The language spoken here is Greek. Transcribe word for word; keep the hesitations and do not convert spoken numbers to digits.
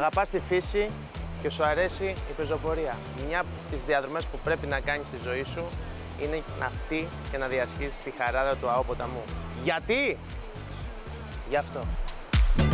Αγαπάς τη φύση και σου αρέσει η πεζοπορία. Μια από τις διαδρομές που πρέπει να κάνεις στη ζωή σου είναι να αυτή και να διασχίσεις τη χαράδα του ΑΟ Ποταμού. Γιατί? Γι' αυτό.